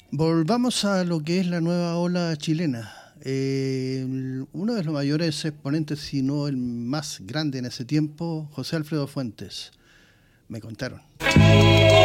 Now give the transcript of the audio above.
Volvamos a lo que es la nueva ola chilena. Uno de los mayores exponentes, si no el más grande en ese tiempo, José Alfredo Fuentes, me contaron.